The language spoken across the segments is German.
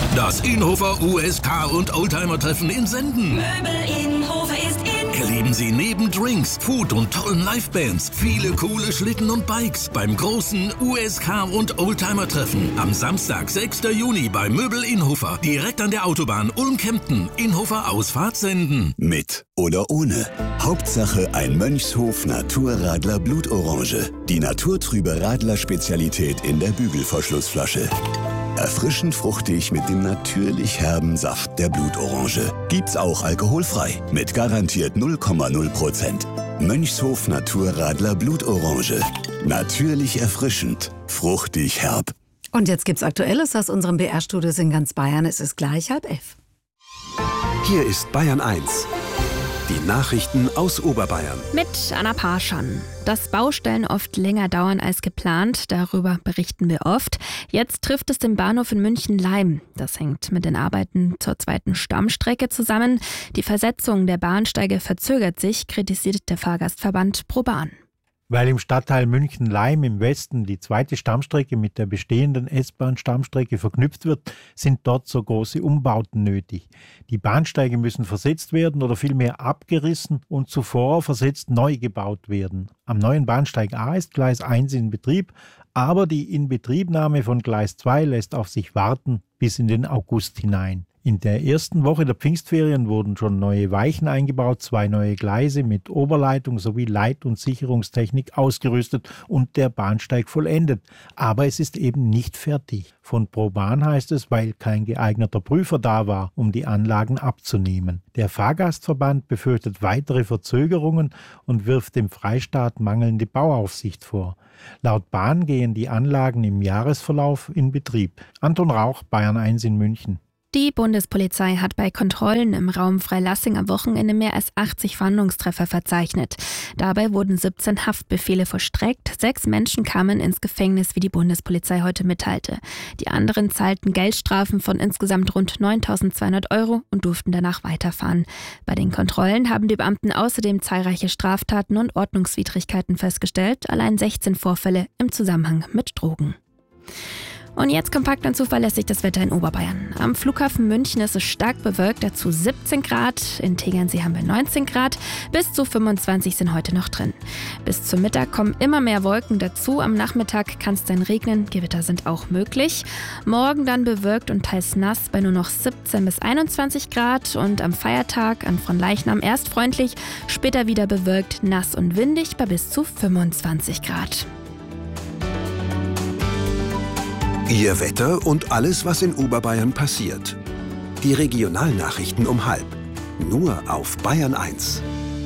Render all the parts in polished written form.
Das Inhofer USK und Oldtimer-Treffen in Senden. Möbel Inhofer ist in. Erleben Sie neben Drinks, Food und tollen Livebands viele coole Schlitten und Bikes beim großen USK und Oldtimer-Treffen am Samstag, 6. Juni bei Möbel Inhofer, direkt an der Autobahn Ulm-Kempten, Inhofer Ausfahrt Senden. Mit oder ohne. Hauptsache ein Mönchshof Naturradler Blutorange. Die naturtrübe Radler-Spezialität in der Bügelverschlussflasche. Erfrischend fruchtig mit dem natürlich herben Saft der Blutorange. Gibt's auch alkoholfrei. Mit garantiert 0,0%. Mönchshof Naturradler Blutorange. Natürlich erfrischend. Fruchtig herb. Und jetzt gibt's Aktuelles aus unserem BR-Studios in ganz Bayern. Es ist gleich 10:30. Hier ist Bayern 1. Die Nachrichten aus Oberbayern. Mit Anna Parschan. Dass Baustellen oft länger dauern als geplant, darüber berichten wir oft. Jetzt trifft es den Bahnhof in München-Leim. Das hängt mit den Arbeiten zur zweiten Stammstrecke zusammen. Die Versetzung der Bahnsteige verzögert sich, kritisiert der Fahrgastverband ProBahn. Weil im Stadtteil München-Leim im Westen die zweite Stammstrecke mit der bestehenden S-Bahn-Stammstrecke verknüpft wird, sind dort so große Umbauten nötig. Die Bahnsteige müssen versetzt werden oder vielmehr abgerissen und zuvor versetzt neu gebaut werden. Am neuen Bahnsteig A ist Gleis 1 in Betrieb, aber die Inbetriebnahme von Gleis 2 lässt auf sich warten bis in den August hinein. In der ersten Woche der Pfingstferien wurden schon neue Weichen eingebaut, 2 neue Gleise mit Oberleitung sowie Leit- und Sicherungstechnik ausgerüstet und der Bahnsteig vollendet. Aber es ist eben nicht fertig. Von ProBahn heißt es, weil kein geeigneter Prüfer da war, um die Anlagen abzunehmen. Der Fahrgastverband befürchtet weitere Verzögerungen und wirft dem Freistaat mangelnde Bauaufsicht vor. Laut Bahn gehen die Anlagen im Jahresverlauf in Betrieb. Anton Rauch, Bayern 1 in München. Die Bundespolizei hat bei Kontrollen im Raum Freilassing am Wochenende mehr als 80 Fahndungstreffer verzeichnet. Dabei wurden 17 Haftbefehle vollstreckt. 6 Menschen kamen ins Gefängnis, wie die Bundespolizei heute mitteilte. Die anderen zahlten Geldstrafen von insgesamt rund 9.200 € und durften danach weiterfahren. Bei den Kontrollen haben die Beamten außerdem zahlreiche Straftaten und Ordnungswidrigkeiten festgestellt, allein 16 Vorfälle im Zusammenhang mit Drogen. Und jetzt kompakt und zuverlässig das Wetter in Oberbayern. Am Flughafen München ist es stark bewölkt, dazu 17 Grad. In Tegernsee haben wir 19 Grad. Bis zu 25 sind heute noch drin. Bis zum Mittag kommen immer mehr Wolken dazu. Am Nachmittag kann es dann regnen. Gewitter sind auch möglich. Morgen dann bewölkt und teils nass bei nur noch 17 bis 21 Grad. Und am Feiertag an Fronleichnam erst freundlich, später wieder bewölkt, nass und windig bei bis zu 25 Grad. Ihr Wetter und alles, was in Oberbayern passiert. Die Regionalnachrichten um 12:30. Nur auf Bayern 1.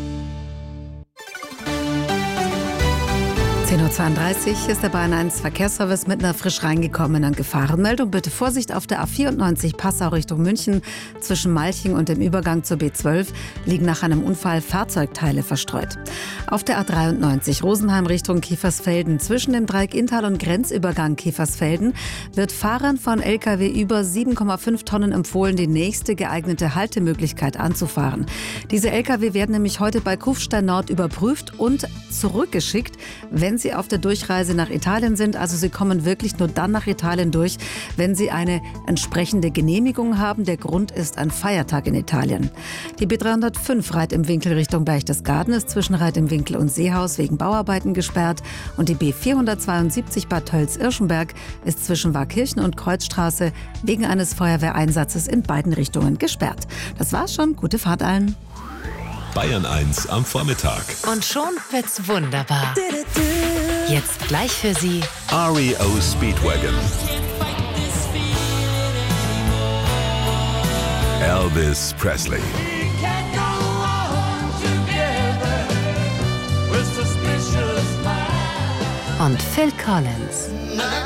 10:32 Uhr ist der Bayern 1 Verkehrsservice mit einer frisch reingekommenen Gefahrenmeldung. Bitte Vorsicht auf der A94 Passau Richtung München. Zwischen Malching und dem Übergang zur B12 liegen nach einem Unfall Fahrzeugteile verstreut. Auf der A93 Rosenheim Richtung Kiefersfelden zwischen dem Dreieck Inntal und Grenzübergang Kiefersfelden wird Fahrern von Lkw über 7,5 Tonnen empfohlen, die nächste geeignete Haltemöglichkeit anzufahren. Diese Lkw werden nämlich heute bei Kufstein Nord überprüft und zurückgeschickt, wenn sie auf der Durchreise nach Italien sind. Also sie kommen wirklich nur dann nach Italien durch, wenn sie eine entsprechende Genehmigung haben. Der Grund ist ein Feiertag in Italien. Die B305 Reit im Winkel Richtung Berchtesgaden ist zwischen Reit im Winkel und Seehaus wegen Bauarbeiten gesperrt. Und die B472 Bad Tölz-Irschenberg ist zwischen Warkirchen und Kreuzstraße wegen eines Feuerwehreinsatzes in beiden Richtungen gesperrt. Das war's schon. Gute Fahrt allen. Bayern 1 am Vormittag. Und schon wird's wunderbar. Jetzt gleich für Sie REO Speedwagon. Elvis Presley. und Phil Collins.